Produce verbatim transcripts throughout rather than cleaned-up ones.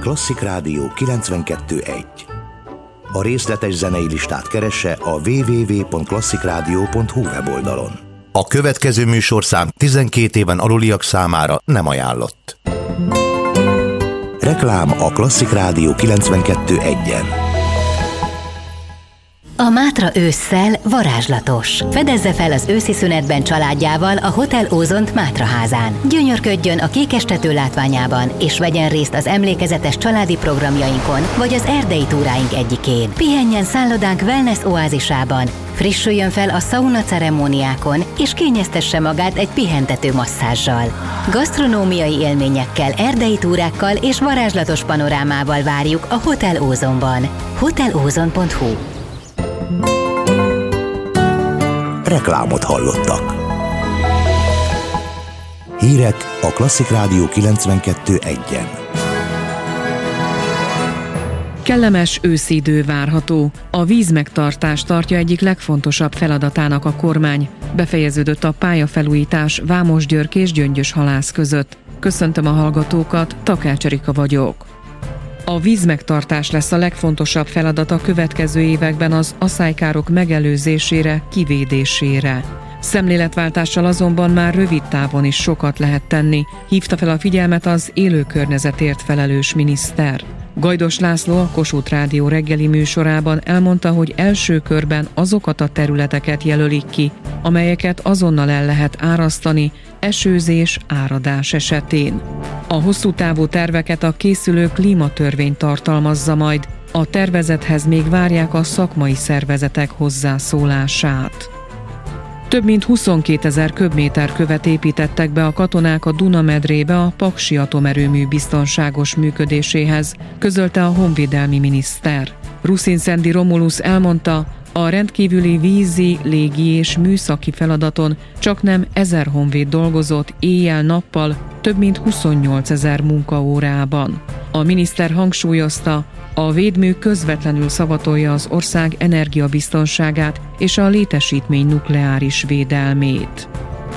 Klasszik Rádió kilencvenkettő egy. A részletes zenei listát keresse a double-u double-u double-u pont klasszikradió pont hu weboldalon. A következő műsorszám tizenkét éven aluliak számára nem ajánlott. Reklám a Klasszik Rádió kilencvenkettő egyen. A Mátra ősszel varázslatos. Fedezze fel az őszi szünetben családjával a Hotel Ózont Mátraházán. Gyönyörködjön a kékestető látványában, és vegyen részt az emlékezetes családi programjainkon, vagy az erdei túráink egyikén. Pihenjen szállodánk wellness oázisában, frissüljön fel a szauna ceremóniákon, és kényeztesse magát egy pihentető masszázsal. Gasztronómiai élményekkel, erdei túrákkal és varázslatos panorámával várjuk a Hotel Ózonban. hotel ózon pont hu. Reklámot hallottak. Hírek a Klasszik Rádió kilencvenkettő egyen. Kellemes őszi idő várható. A vízmegtartás tartja egyik legfontosabb feladatának a kormány. Befejeződött a pályafelújítás Vámosgyörk és Gyöngyöshalász között. Köszöntöm a hallgatókat, Takács Erika vagyok. A vízmegtartás lesz a legfontosabb feladat a következő években az aszálykárok megelőzésére, kivédésére. Szemléletváltással azonban már rövid távon is sokat lehet tenni, hívta fel a figyelmet az élő környezetért felelős miniszter. Gajdos László a Kossuth Rádió reggeli műsorában elmondta, hogy első körben azokat a területeket jelölik ki, amelyeket azonnal el lehet árasztani esőzés, áradás esetén. A hosszú távú terveket a készülő klímatörvény tartalmazza majd, a tervezethez még várják a szakmai szervezetek hozzászólását. Több mint huszonkétezer köbméter követ építettek be a katonák a Duna-medrébe a Paksi atomerőmű biztonságos működéséhez, közölte a honvédelmi miniszter. Ruszinszendi Romulus elmondta, a rendkívüli vízi, légi és műszaki feladaton csaknem ezer honvéd dolgozott éjjel-nappal több mint huszonnyolcezer munkaórában. A miniszter hangsúlyozta, a védmű közvetlenül szavatolja az ország energiabiztonságát és a létesítmény nukleáris védelmét.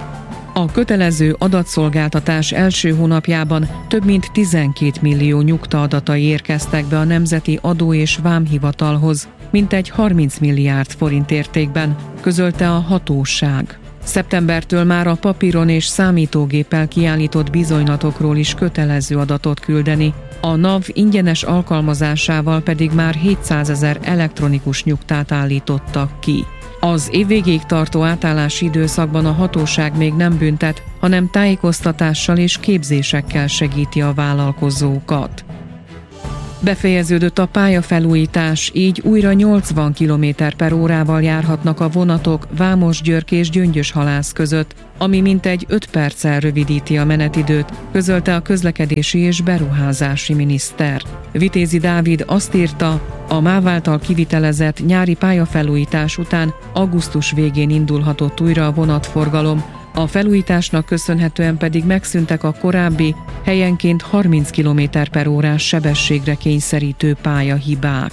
A kötelező adatszolgáltatás első hónapjában több mint tizenkét millió nyugtaadatai érkeztek be a Nemzeti Adó- és Vámhivatalhoz, mintegy harminc milliárd forint értékben, közölte a hatóság. Szeptembertől már a papíron és számítógéppel kiállított bizonylatokról is kötelező adatot küldeni, a NAV ingyenes alkalmazásával pedig már hétszázezer elektronikus nyugtát állítottak ki. Az év végéig tartó átállási időszakban a hatóság még nem büntet, hanem tájékoztatással és képzésekkel segíti a vállalkozókat. Befejeződött a pályafelújítás, így újra nyolcvan kilométer per órával járhatnak a vonatok Vámosgyörk és Gyöngyöshalász között, ami mintegy öt perccel rövidíti a menetidőt, közölte a közlekedési és beruházási miniszter. Vitézi Dávid azt írta, a MÁV által kivitelezett nyári pályafelújítás után augusztus végén indulhatott újra a vonatforgalom, a felújításnak köszönhetően pedig megszűntek a korábbi, helyenként harminc kilométer per órás sebességre kényszerítő pályahibák.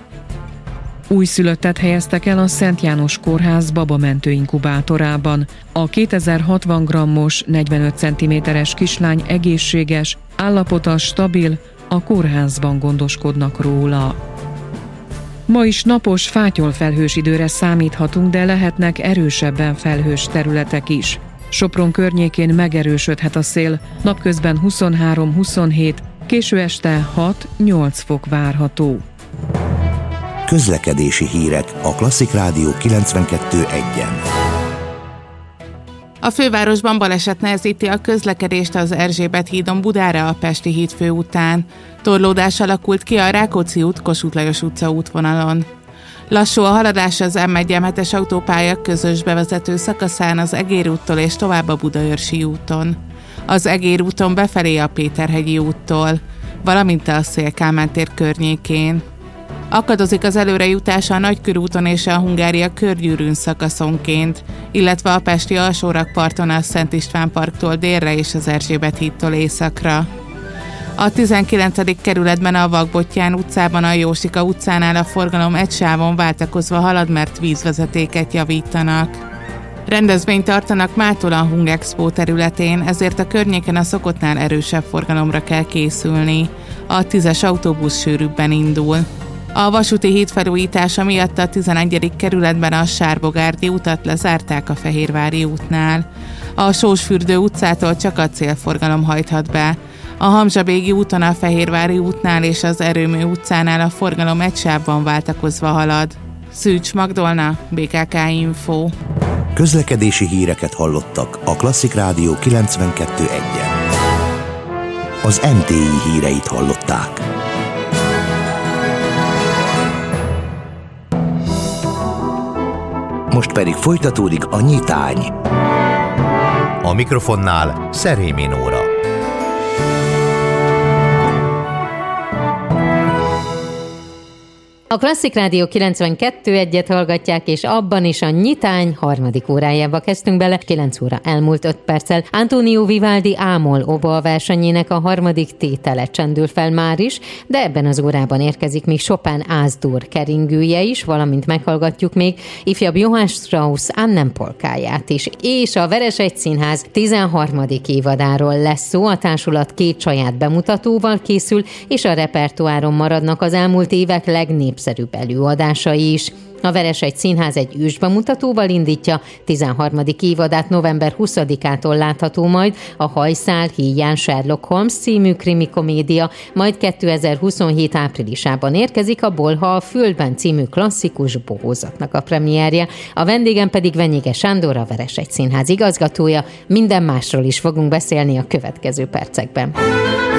Újszülöttet helyeztek el a Szent János Kórház babamentő inkubátorában. A kétezer-hatvan grammos, negyvenöt centiméteres kislány egészséges, állapota stabil, a kórházban gondoskodnak róla. Ma is napos, fátyolfelhős időre számíthatunk, de lehetnek erősebben felhős területek is. Sopron környékén megerősödhet a szél, napközben huszonhárom-huszonhét, késő este hat-nyolc fok várható. Közlekedési hírek a Klasszik Rádió kilencvenkettő egyen. A fővárosban baleset nehezíti a közlekedést az Erzsébet hídon Budára a Pesti híd főútán. Torlódás alakult ki a Rákóczi út Kossuth Lajos utca útvonalon. Lassú a haladás az M egy M hetes autópálya közös bevezető szakaszán az Egér úttól és tovább a Budaörsi úton. Az Egér úton befelé a Péterhegyi úttól, valamint a Széll-Kálmán tér környékén. Akadozik az előrejutás a Nagykörúton és a Hungária körgyűrűn szakaszonként, illetve a pesti alsórakparton a Szent István parktól délre és az Erzsébet hídtól északra. A tizenkilencedik kerületben a Vakbottyán utcában a Jósika utcánál a forgalom egy sávon váltakozva halad, mert vízvezetéket javítanak. Rendezvényt tartanak mától a Hung Expo területén, ezért a környéken a szokottnál erősebb forgalomra kell készülni. A tízes autóbusz sűrűbben indul. A vasúti híd felújítása miatt a tizenegyedik kerületben a Sárbogárdi utat lezárták a Fehérvári útnál. A Sósfürdő utcától csak a célforgalom hajthat be. A Hamzsabégi úton a Fehérvári útnál és az Erőmű utcánál a forgalom egy sávban váltakozva halad. Szűcs Magdolna, bé ká ká Info. Közlekedési híreket hallottak a Klasszik Rádió kilencvenkettő egyen. Az em té i híreit hallották. Most pedig folytatódik a nyitány. A mikrofonnál Szerémi Nóra. A Klasszik Rádió kilencvenkettő egyet hallgatják, és abban is a nyitány harmadik órájába kezdtünk bele. kilenc óra elmúlt öt perccel. Antonio Vivaldi Ámol oboa versenyének a harmadik tétele csendül fel már is, de ebben az órában érkezik még Chopin Ázdúr keringője is, valamint meghallgatjuk még ifjabb Johann Strauss Annen polkáját is. És a Veresegy Színház tizenharmadik évadáról lesz szó, a társulat két saját bemutatóval készül, és a repertoáron maradnak az elmúlt évek legnépszerűbb szerűbb előadásai is. A Veresegy Színház egy ősbemutatóval indítja tizenharmadik évadát, november huszadikától látható majd a Hajszál híján Sherlock Holmes című krimikomédia, majd kétezer-huszonhét áprilisában érkezik a Bolha a Földben című klasszikus bohózatnak a premierje. A vendégem pedig Venyige Sándor, a Veresegy Színház igazgatója. Minden másról is fogunk beszélni a következő percekben.